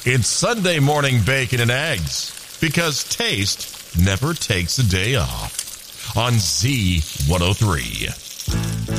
It's Sunday morning bacon and eggs because taste never takes a day off on Z103.